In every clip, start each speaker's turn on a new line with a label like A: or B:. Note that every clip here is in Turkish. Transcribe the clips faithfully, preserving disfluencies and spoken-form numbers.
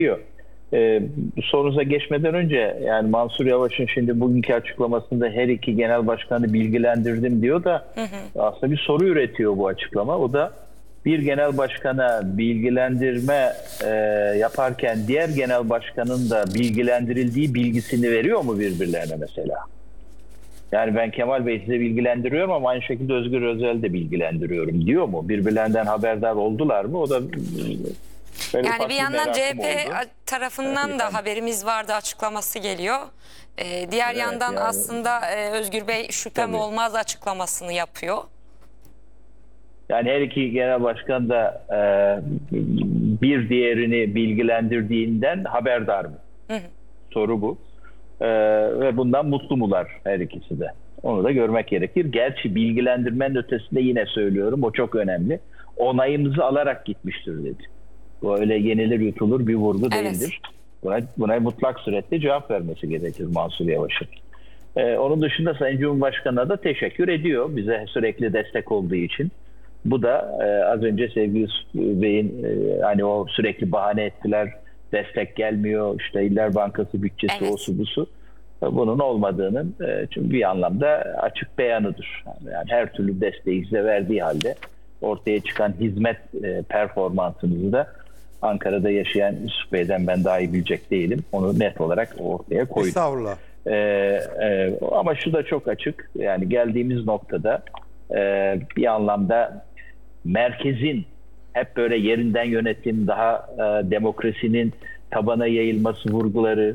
A: Ee, sorunuza geçmeden önce, yani Mansur Yavaş'ın şimdi bugünkü açıklamasında her iki genel başkanı bilgilendirdim diyor da
B: Hı hı.
A: aslında bir soru üretiyor bu açıklama. O da bir genel başkana bilgilendirme e, yaparken diğer genel başkanın da bilgilendirildiği bilgisini veriyor mu birbirlerine mesela? Yani ben Kemal Bey size bilgilendiriyorum ama aynı şekilde Özgür Özel de bilgilendiriyorum diyor mu? Birbirlerinden haberdar oldular mı? O da böyle
B: Yani
A: ufak
B: bir yandan
A: merakım
B: C H P
A: oldu.
B: tarafından
A: Evet,
B: da
A: efendim.
B: haberimiz vardı açıklaması geliyor. Ee, diğer
A: Evet,
B: yandan
A: yani
B: aslında e, Özgür Bey şüphem
A: tabii.
B: olmaz açıklamasını yapıyor.
A: Yani her iki genel başkan da e, bir diğerini bilgilendirdiğinden haberdar mı?
B: Hı hı.
A: Soru bu. E, ve bundan mutlu mular her ikisi de? Onu da görmek gerekir. Gerçi bilgilendirmenin ötesinde yine söylüyorum, o çok önemli. Onayımızı alarak gitmiştir dedi. Bu öyle yenilir yutulur bir vurgu
B: Evet.
A: değildir. Buna, buna mutlak surette cevap vermesi gerekir Mansur Yavaş'ın. Ee, onun dışında Sayın Cumhurbaşkanı'na da teşekkür ediyor bize sürekli destek olduğu için. Bu da e, az önce sevgili Bey'in e, hani o sürekli bahane ettiler, destek gelmiyor, işte İller Bankası bütçesi,
B: Evet.
A: o su bu su. Bunun olmadığının e, çünkü bir anlamda açık beyanıdır. Yani her türlü desteği size verdiği halde ortaya çıkan hizmet e, performansınızı da Ankara'da yaşayan Yusuf Bey'den ben daha iyi bilecek değilim. Onu net olarak ortaya koydum.
C: Estağfurullah.
A: Ee, e, ama şu da çok açık. Yani geldiğimiz noktada e, bir anlamda merkezin hep böyle yerinden yönetim, daha e, demokrasinin tabana yayılması vurguları,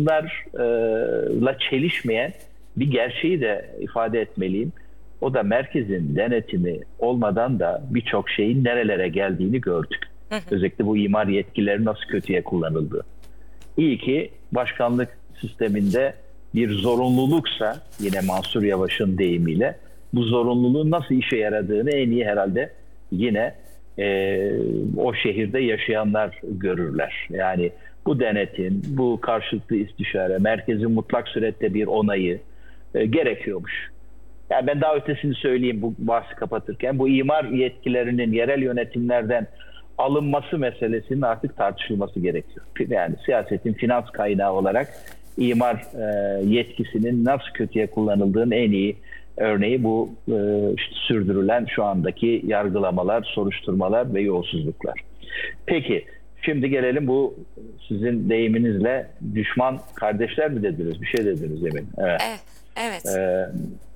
A: bunlarla çelişmeyen bir gerçeği de ifade etmeliyim. O da merkezin denetimi olmadan da birçok şeyin nerelere geldiğini gördük. Hı hı. Özellikle bu imar yetkileri nasıl kötüye kullanıldı. İyi ki başkanlık sisteminde bir zorunluluksa, yine Mansur Yavaş'ın deyimiyle, bu zorunluluğun nasıl işe yaradığını en iyi herhalde yine e, o şehirde yaşayanlar görürler. Yani bu denetim, bu karşılıklı istişare, merkezin mutlak surette bir onayı e, gerekiyormuş. Yani ben daha ötesini söyleyeyim bu bahsi kapatırken, bu imar yetkilerinin yerel yönetimlerden alınması meselesinin artık tartışılması gerekiyor. Yani siyasetin finans kaynağı olarak imar e, yetkisinin nasıl kötüye kullanıldığının en iyi örneği bu e, işte sürdürülen şu andaki yargılamalar, soruşturmalar ve yolsuzluklar. Peki şimdi gelelim bu sizin deyiminizle düşman kardeşler mi dediniz? Bir şey dediniz emin. Evet.
B: Evet. evet.
A: Ee,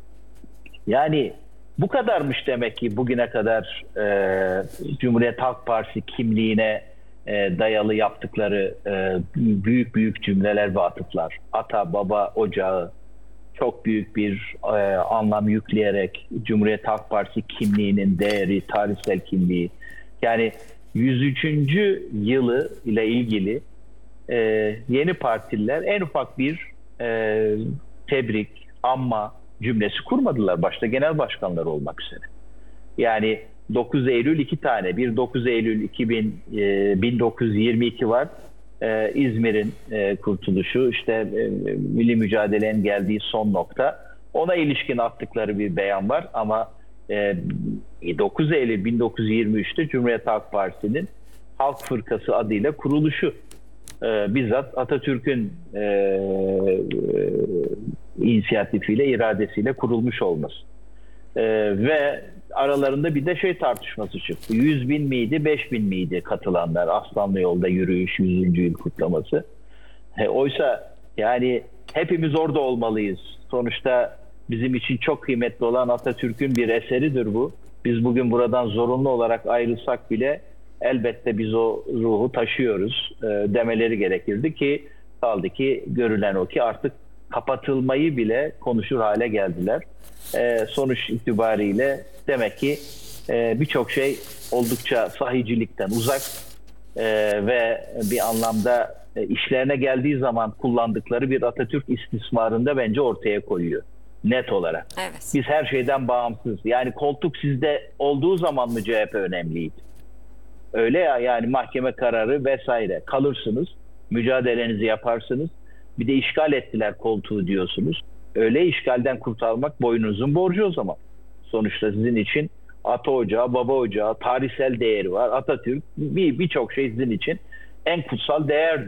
A: yani bu kadarmış demek ki bugüne kadar e, Cumhuriyet Halk Partisi kimliğine e, dayalı yaptıkları e, büyük büyük cümleler ve atıflar. Ata, baba, ocağı çok büyük bir e, anlam yükleyerek Cumhuriyet Halk Partisi kimliğinin değeri, tarihsel kimliği. Yani yüz üçüncü yılı ile ilgili e, yeni partililer en ufak bir e, tebrik, anma cümlesi kurmadılar, başta genel başkanlar olmak üzere. Yani dokuz Eylül iki tane, bir dokuz Eylül iki bin, e, bin dokuz yüz yirmi iki var. E, İzmir'in e, kurtuluşu, işte e, milli mücadelenin geldiği son nokta. Ona ilişkin attıkları bir beyan var ama e, dokuz Eylül bin dokuz yüz yirmi üç'te Cumhuriyet Halk Partisi'nin Halk Fırkası adıyla kuruluşu. E, bizzat Atatürk'ün e, e, inisiyatifiyle, iradesiyle kurulmuş olması. E, ve aralarında bir de şey tartışması çıktı. yüz bin miydi, beş bin miydi katılanlar? Aslanlı Yolda yürüyüş yüzüncü yıl kutlaması. E, oysa yani hepimiz orada olmalıyız. Sonuçta bizim için çok kıymetli olan Atatürk'ün bir eseridir bu. Biz bugün buradan zorunlu olarak ayrılsak bile elbette biz o ruhu taşıyoruz e, demeleri gerekirdi ki kaldı ki görülen o ki artık kapatılmayı bile konuşur hale geldiler. E, sonuç itibariyle demek ki e, birçok şey oldukça sahicilikten uzak e, ve bir anlamda e, işlerine geldiği zaman kullandıkları bir Atatürk istismarında bence ortaya koyuyor. Net olarak.
B: Evet.
A: Biz her şeyden bağımsız. Yani koltuk sizde olduğu zaman mı C H P önemliydi? Öyle ya, yani mahkeme kararı vesaire. Kalırsınız, mücadelenizi yaparsınız. Bir de işgal ettiler koltuğu diyorsunuz. Öyle işgalden kurtarmak boynunuzun borcu o zaman. Sonuçta sizin için ata ocağı, baba ocağı, tarihsel değeri var. Atatürk, bir birçok şey sizin için en kutsal değer